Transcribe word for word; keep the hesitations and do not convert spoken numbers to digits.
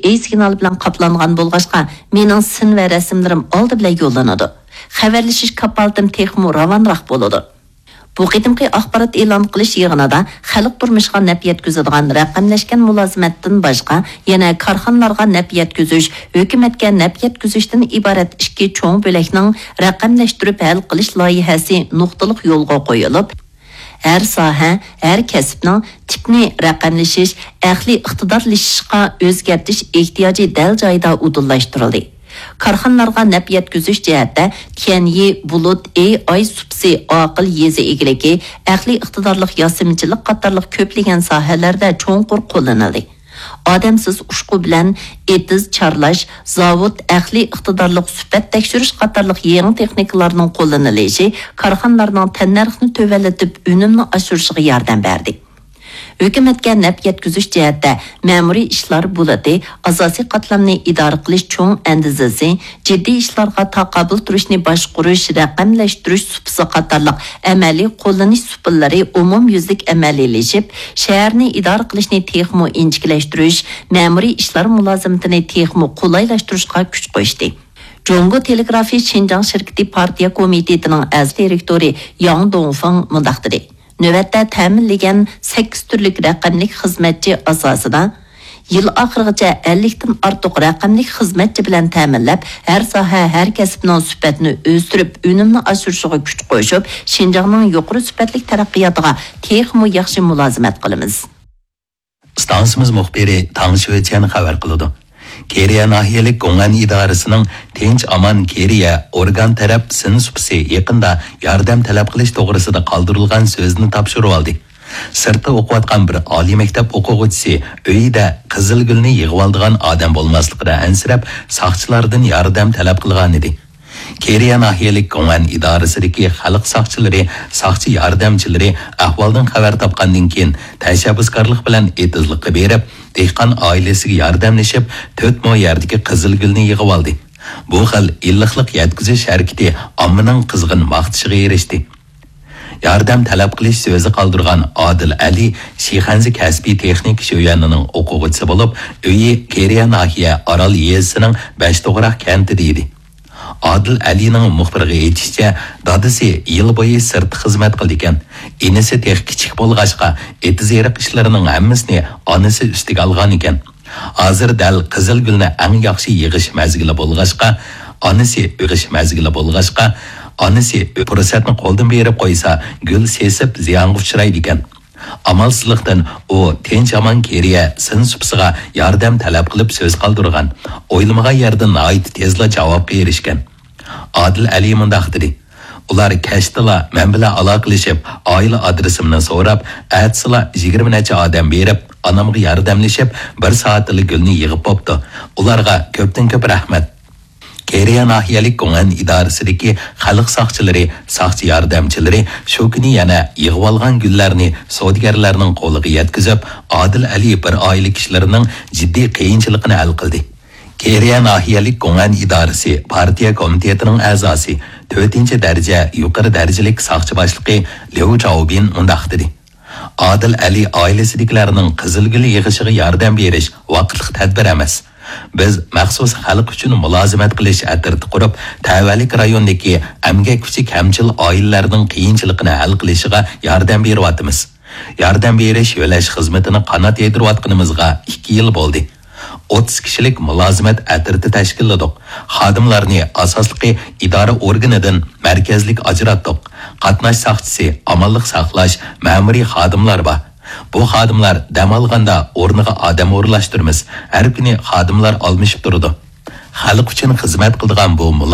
ey signal bilan qoplangan bo'lg'achqa, mening sin va rasmlarim oldi bilan yo'llanadi. Xabarlashish kapaltim texmo ravonroq bo'ladi. Bu qitimqi axborot e'lon qilish yig'inida xalq turmushiga naf yetkazadigan raqamlashgan mulozimatdan boshqa yana korxonalarga naf yetkazish, hukumatga naf yetkazishdan iborat ikki cho'ng bo'lakning raqamlashtirib hal qilish loyihasi nuqtaliq yo'lga qo'yilib, har soha, har kasbning tipni raqamlashish, aqliy iqtidorlashishga o'zgartirish ehtiyoji dal joyida udillashtirildi. Korxonalarga naf yetkazish jihatda Tianyi, Bulut, A I subsi, aql yezi egiligi, aqliy iqtidorlik yosimchilik qatorliq ko'plagan sohalarda cho'nqur qo'llanildi. Odamsiz ushqu bilan etiz charlash, zavod, aqliy iqtidorlik sifat tekshirish qatorliq yangi texnikalarning qo'llanilishi korxonalarning tannarxini to'valatib, unumni oshirishiga yordam berdi. Hukumatga naf yetkazish jihatda ma'muriy ishlar bo'ladi, asosiy qatlamni idora qilish cho'ng andizasi, jiddiy ishlarga taqobil turishni boshqarish, raqamlashtirish supsi qatorliq amaliy qo'llanish supillari umumyuzlik amaliylashib, shaharni idora qilishni texmo inchiklashtirish, ma'muriy ishlar mulozimatini texmo qulaylashtirish kuch qo'shdi. Jongo Telegrafi Xinjiang shirkati partiya komitetining a'zo direktori Yang Dongfeng mundaq dedi. Növətdə təminləyən sakkiz turlik rəqəmlik xizmətçi asasida yıl axırıgacha ellikdən artıq rəqəmlik xizmətçi bilan təminləb, hər sahə, hər kəsbinin sübətini östürüb, önümünü aşırışıға küç qoyuşub, Şinjanның yuqori sübətlik tərəqqiyatıga texmo yaxşı mülazimət qılımız. Stansımız muxbiri Tang Shuiqian xabar qılıdı. Keriya nahiyalik Gong'an idorasining Tinch Aman Keriya organ taraf sin supsi yaqinda yordam talab qilish to'g'risida qoldirilgan so'zni topshirib oldi. Sirtda o'qiyotgan bir oliy maktab o'quvchisi uyida qizilgulni yig'ib oldigan odam bo'lmasligida ansirab, soqchilardan yordam talab qilgan edi. Keriya nahiyalik Gong'an idorasidagi xalq soqchilari, soqchi yordamchilari ahvoldan xabar topgandan keyin tashabbuskorlik bilan etizlikqa berib, dehqon oilasiga yordamlashib, to'rt mo yerdagi qizilgulni yig'ib oldi. Bu xil illiqlik yetkazish harakati ommaning qizg'in maqtishiga erishdi. Yordam talab qilish so'zi qoldirgan Adil Ali Shixanzi kasbiy texnik sho'yanining o'quvchisi bo'lib, uyi Keriya nahiya Aral yezisining besh to'g'roq kentida edi. Adil Alining muxbiriga aytishicha, dadasi yil bo'yi sirt xizmat qildi ekan. Inisi tex kichik bo'lg'achqa, etizeriq ishlarining hammasini onasi ustiga olgan ekan. Hozir dal qizilgulni eng yaxshi yig'ish mazgili bo'lg'achqa, onasi yig'ish mazgili bo'lg'achqa, onasi fursatni qo'ldan berib qo'ysa, gul sesib ziyonga uchraydi ekan. Amalsizlikdan u Tinch Aman Keriya sin supsiga yordam talab qilib so'z qoldirgan. O'ylamagan yerdan nihoyat tezla javobga erishgan. Adil Ali mundaq dedi. Ular kashtila men bilan aloqalashib, oila adresimni so'rab, atsila yigirma necha odam berib, onamga yordamlashib, bir soatlik gulni yig'ib bo'pti. Ularga ko'pdan ko'p rahmat. Keriya nahiyalik Gong'an idorasidagi xalq soqchilari, soqchi yordamchilari shu kuni yana yig'ib olgan gullarni savdogarlarning qo'liga yetkazib, Adil Ali bir oila kishilarining jiddiy qiyinchiligini hal qildi. Keriya nahiyalik Gong'an idorasi partiya komitetining a'zosi, to'rtinchi daraja yuqori darajalik soqchi boshlig'i Liu Zhaobin mundaq dedi. Adil Ali oilasidagilarning qizilgul yig'ishiga yordam berish vaqtli tadbir emas. Biz maxsus xalq uchun mulozimat qilish atirti qurib, tavallik rayondagi amgak kuchi kamchil oilalarning qiyinchiligini hal qilishiga yordam beryapmiz. Yordam berish yo'lash xizmatini qanot yedirayotganimizga ikki yil bo'ldi. o'ttiz kishilik mulozimat atirti tashkilladik. Xodimlarni asosliqi idora organidan markazlik ajratdik. Qatnash soqchisi, amallik saqlash, ma'muriy xodimlar bor. Bu xodimlar dam olganda o'rniga odam o'rlashtiramiz. Har kuni xodimlar almashib turadi. Xalq uchun xizmat qilgan bu